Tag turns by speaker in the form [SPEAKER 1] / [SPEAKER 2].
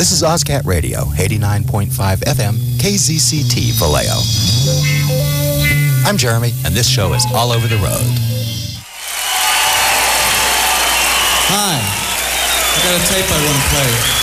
[SPEAKER 1] This is OzCat Radio, 89.5 FM, KZCT Vallejo. I'm Jeremy, and this show is All Over the Road.
[SPEAKER 2] Hi, I got a tape I want to play.